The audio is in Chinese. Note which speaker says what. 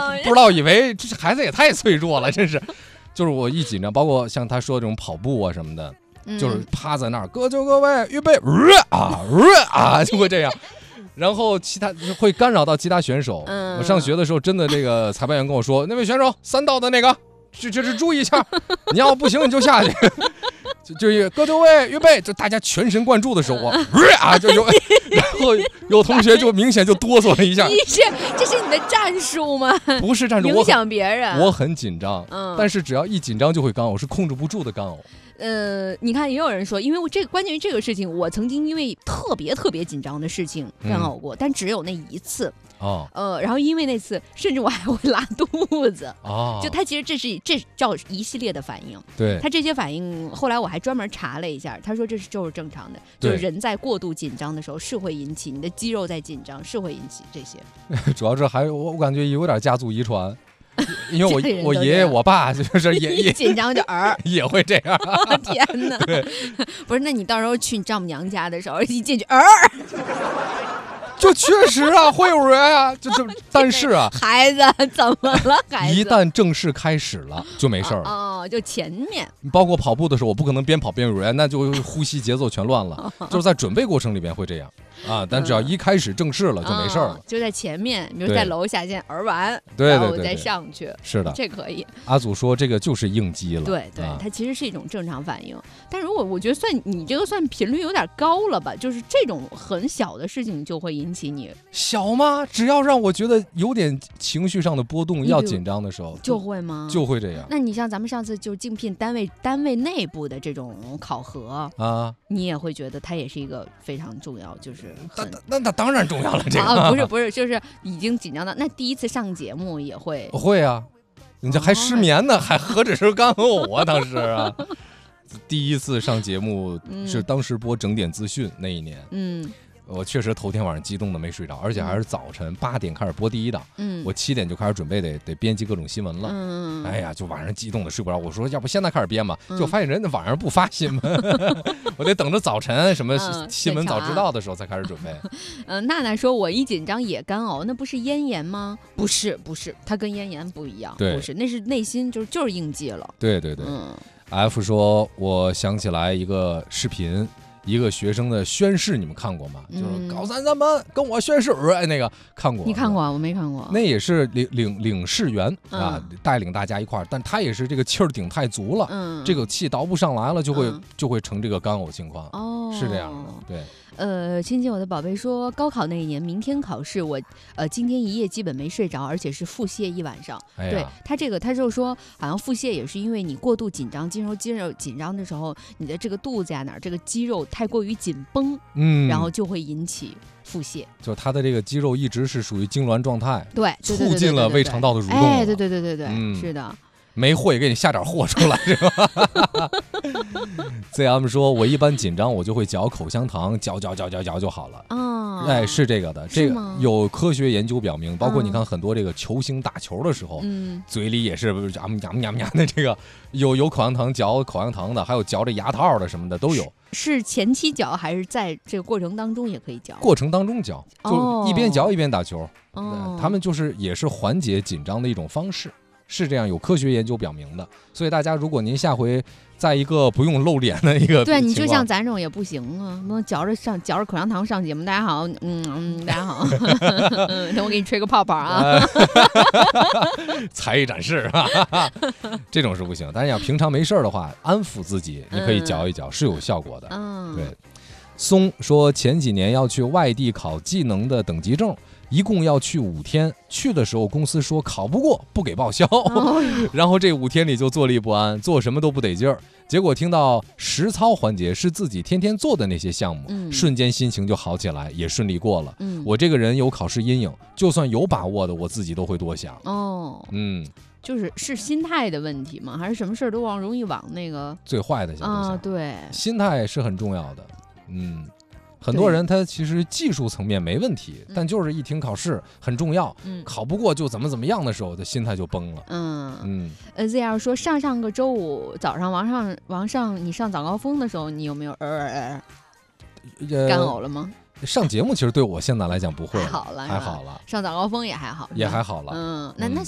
Speaker 1: 不知道以为这孩子也太脆弱了，真是。就是我一紧张，包括像他说这种跑步啊什么的，就是趴在那儿，各就各位，预备，就会这样。然后其他会干扰到其他选手。我上学的时候，真的这个裁判员跟我说，那位选手3道的那个，就是注意一下，你要不行你就下去。就各就位预备，就大家全神贯注的时候，就有，然后有同学就明显就哆嗦了一下。
Speaker 2: 这是你的战术吗？
Speaker 1: 不是战术，
Speaker 2: 影响别人。
Speaker 1: 我很紧张，但是只要一紧张就会干呕，是控制不住的干嘔。
Speaker 2: 你看，也有人说，因为关键于这个事情，我曾经因为特别紧张的事情干呕过，但只有那一次。然后因为那次，甚至我还会拉肚子。就他其实这叫一系列的反应。
Speaker 1: 对，
Speaker 2: 他这些反应，后来我还专门查了一下，他说就是正常的，就是人在过度紧张的时候是会引起你的肌肉在紧张，是会引起这些。
Speaker 1: 主要是我感觉有点家族遗传。因为我爷爷我爸就是
Speaker 2: 也紧张就
Speaker 1: 也会这样。
Speaker 2: 天哪！不是，那你到时候去你丈母娘家的时候，一进去
Speaker 1: 就确实啊，会有人啊，但是啊，
Speaker 2: 孩子怎么了？孩子
Speaker 1: 一旦正式开始了，就没事
Speaker 2: 了。就前面，
Speaker 1: 包括跑步的时候，我不可能边跑边有人，那就呼吸节奏全乱了。就是在准备过程里边会这样啊，但只要一开始正式了就没事了。
Speaker 2: 就在前面，比如在楼下先完，
Speaker 1: 对，
Speaker 2: 然后再上去。
Speaker 1: 是的，
Speaker 2: 这可以。
Speaker 1: 阿祖说这个就是应激了。
Speaker 2: 对，它其实是一种正常反应。但如果我觉得你这个算频率有点高了吧？就是这种很小的事情就会引起你。
Speaker 1: 小吗？只要让我觉得有点情绪上的波动，要紧张的时候，
Speaker 2: 就会吗？
Speaker 1: 就会这样。
Speaker 2: 那你像咱们上次就竞聘单位内部的这种考核啊，你也会觉得它也是一个非常重要，就是
Speaker 1: 那当然重要了。这个
Speaker 2: 不是，就是已经紧张到那第一次上节目也会
Speaker 1: 啊，你这还失眠呢，还何止是干呕啊？当时啊，第一次上节目是当时播整点资讯那一年，我确实头天晚上激动的没睡着，而且还是早晨8点开始播第一档，我7点就开始准备得编辑各种新闻了，哎呀，就晚上激动的睡不着。我说要不现在开始编吧，就发现人家晚上不发新闻，我得等着早晨什么新闻早知道的时候才开始准备。
Speaker 2: 娜娜说我一紧张也干呕，那不是咽炎吗？不是，它跟咽炎不一样，不是，那是内心就是应激了。
Speaker 1: 对。F 说我想起来一个视频。一个学生的宣誓，你们看过吗？就是高3咱们跟我宣誓，那个看过？
Speaker 2: 你看过？我没看过。
Speaker 1: 那也是领事员啊，带领大家一块儿，但他也是这个气儿顶太足了，这个气倒不上来了，就会成这个干呕情况。是这样的，对。
Speaker 2: 亲亲我的宝贝说，高考那一年，明天考试，我今天一夜基本没睡着，而且是腹泻一晚上。对他就说，好像腹泻也是因为你过度紧张，肌肉紧张的时候，你的这个肚子呀这个肌肉太过于紧绷，然后就会引起腹泻。就
Speaker 1: 他的这个肌肉一直是属于痉挛状态，
Speaker 2: 对，
Speaker 1: 促进了胃肠道的蠕动。
Speaker 2: 对，是的。
Speaker 1: 没货也给你下点货出来，是吧？ZM 说，我一般紧张，我就会嚼口香糖，嚼就好了。是这个的，这个有科学研究表明，包括你看很多这个球星打球的时候，嘴里也是呀的这个，有口香糖嚼口香糖的，还有嚼着牙套的什么的都有。
Speaker 2: 是前期嚼还是在这个过程当中也可以嚼？
Speaker 1: 过程当中嚼，就一边嚼一边打球。他们也是缓解紧张的一种方式。是这样，有科学研究表明的，所以大家如果您下回在一个不用露脸的一个
Speaker 2: 对，你就像咱这种也不行啊，不能嚼着口香糖上节目。大家好，大家好，等我给你吹个泡泡啊，
Speaker 1: 才艺展示啊，这种是不行。但是要平常没事的话，安抚自己，你可以嚼一嚼，是有效果的。对。松说前几年要去外地考技能的等级证，一共要去5天，去的时候公司说考不过不给报销，然后这5天里就坐立不安，做什么都不得劲儿。结果听到实操环节是自己天天做的那些项目，瞬间心情就好起来，也顺利过了。我这个人有考试阴影，就算有把握的，我自己都会多想。
Speaker 2: 就是心态的问题吗？还是什么事儿都容易往那个
Speaker 1: 最坏的想想？
Speaker 2: 对，
Speaker 1: 心态是很重要的。很多人他其实技术层面没问题，但就是一听考试很重要，考不过就怎么样的时候，他心态就崩了。
Speaker 2: ZL 说上个周五早上王上你上早高峰的时候，你有没有干呕了吗？
Speaker 1: 上节目其实对我现在来讲不会，
Speaker 2: 还好了，
Speaker 1: 还好了。
Speaker 2: 上早高峰也还好，
Speaker 1: 也还好了。
Speaker 2: 那